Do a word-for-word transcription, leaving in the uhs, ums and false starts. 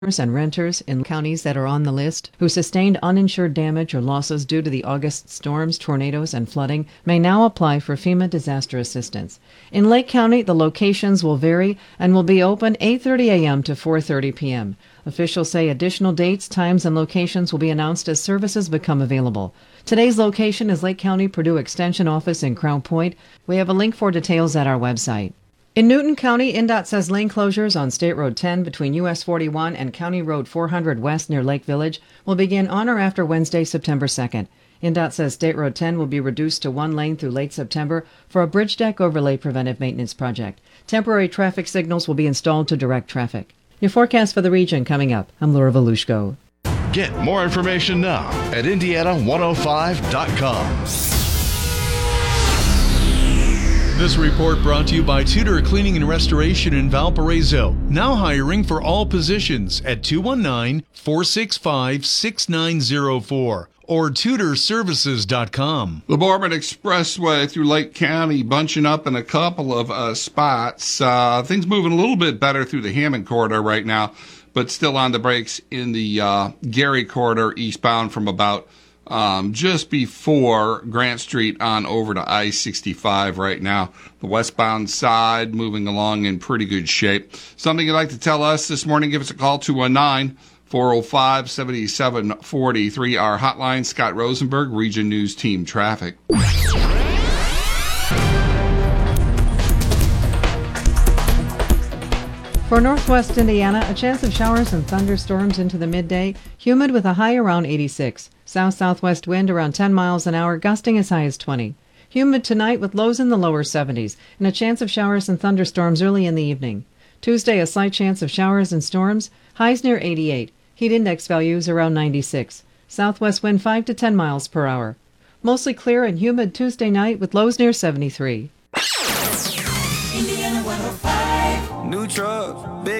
and renters in counties that are on the list who sustained uninsured damage or losses due to the August storms, tornadoes, and flooding may now apply for FEMA disaster assistance. In Lake County, the locations will vary and will be open eight thirty a.m. to four thirty p.m. Officials say additional dates, times, and locations will be announced as services become available. Today's location is Lake County Purdue Extension Office in Crown Point. We have a link for details at our website. In Newton County, N D O T says lane closures on State Road ten between U S forty-one and County Road four hundred West near Lake Village will begin on or after Wednesday, September second. N D O T says State Road ten will be reduced to one lane through late September for a bridge deck overlay preventive maintenance project. Temporary traffic signals will be installed to direct traffic. Your forecast for the region coming up. I'm Laura Volushko. Get more information now at Indiana one oh five dot com. This report brought to you by Tudor Cleaning and Restoration in Valparaiso. Now hiring for all positions at two one nine, four six five, six nine zero four or tudor services dot com. The Bourbon Expressway through Lake County bunching up in a couple of uh, spots. Uh, things moving a little bit better through the Hammond corridor right now, but still on the brakes in the uh, Gary corridor eastbound from about Um, just before Grant Street on over to I sixty-five right now. The westbound side moving along in pretty good shape. Something you'd like to tell us this morning, give us a call, two one nine, four oh five, seven seven four three. Our hotline, Scott Rosenberg, Region News Team Traffic. For northwest Indiana, a chance of showers and thunderstorms into the midday, humid with a high around eighty-six. South-southwest wind around ten miles an hour, gusting as high as twenty. Humid tonight with lows in the lower seventies, and a chance of showers and thunderstorms early in the evening. Tuesday, a slight chance of showers and storms, highs near eighty-eight. Heat index values around ninety-six. Southwest wind five to ten miles per hour. Mostly clear and humid Tuesday night with lows near seventy-three. Indiana one oh five. New truck, big